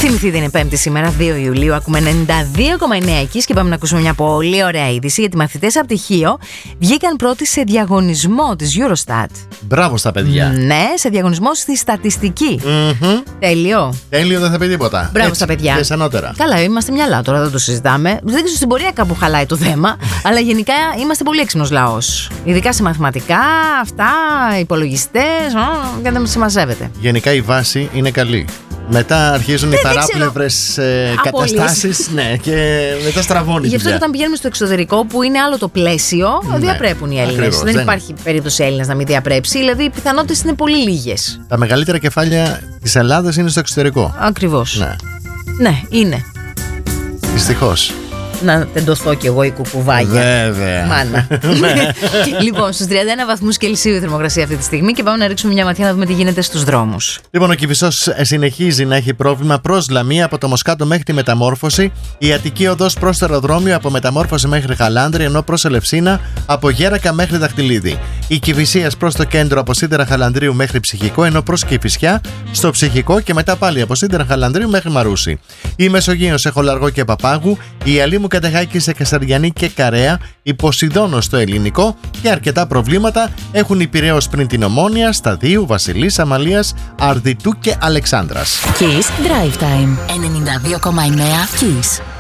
Θυμηθείτε, είναι Πέμπτη σήμερα, 2 Ιουλίου. Ακούμε 92,9 εκεί και πάμε να ακούσουμε μια πολύ ωραία είδηση. Γιατί μαθητές από πτυχίο βγήκαν πρώτοι σε διαγωνισμό της Eurostat. Μπράβο στα παιδιά. Ναι, σε διαγωνισμό στη στατιστική. Τέλειο. Τέλειο, δεν θα πει τίποτα. Μπράβο στα παιδιά. Και ανώτερα. Καλά, είμαστε μυαλά τώρα, δεν το συζητάμε. Δεν ξέρω, στην πορεία κάπου χαλάει το θέμα. Αλλά γενικά είμαστε πολύ έξυπνος λαός. Ειδικά σε μαθηματικά, αυτά, υπολογιστές, και δεν συμμαζεύεται. Γενικά η βάση είναι καλή. Μετά αρχίζουν οι παράπλευρες καταστάσεις. Ναι, και μετά στραβώνει. Γι' αυτό και όταν πηγαίνουμε στο εξωτερικό, που είναι άλλο το πλαίσιο, διαπρέπουν οι Έλληνες. Δεν υπάρχει περίπτωση Έλληνας να μην διαπρέψει. Δηλαδή οι πιθανότητες είναι πολύ λίγες. Τα μεγαλύτερα κεφάλια της Ελλάδας είναι στο εξωτερικό. Ακριβώς. Ναι, ναι, είναι. Δυστυχώς. Να τεντωθώ κι εγώ η κουκουβάγια. Βέβαια. Μάνα. Λοιπόν, στους 31 βαθμούς Κελσίου η θερμοκρασία αυτή τη στιγμή και πάμε να ρίξουμε μια ματιά να δούμε τι γίνεται στους δρόμους. Λοιπόν, ο Κηφισός συνεχίζει να έχει πρόβλημα προς Λαμία από το Μοσκάτο μέχρι τη Μεταμόρφωση. Η Αττική οδός προς το αεροδρόμιο από Μεταμόρφωση μέχρι Χαλάνδρη, ενώ προς Ελευσίνα από Γέρακα μέχρι Δαχτυλίδη. Η Κηφισίας προς το κέντρο από Σίδερα Χαλανδρίου μέχρι Ψυχικό, ενώ προς Κηφισιά στο Ψυχικό και μετά πάλι από Σίδερα Χαλανδρίου μέχρι Μαρούσι. Η Μεσογείος σε Χολαργό και Παπάγου, η Αλήμου Κατεχάκη σε Κεσαριανή και Καρέα, η Ποσειδώνο στο Ελληνικό και αρκετά προβλήματα έχουν η Πειραιώς πριν την Ομόνια, Σταδίου, Βασιλής, Αμαλίας, Αρδιτού και Αλεξάνδρας. Kiss Drive Time 92,9 Kiss.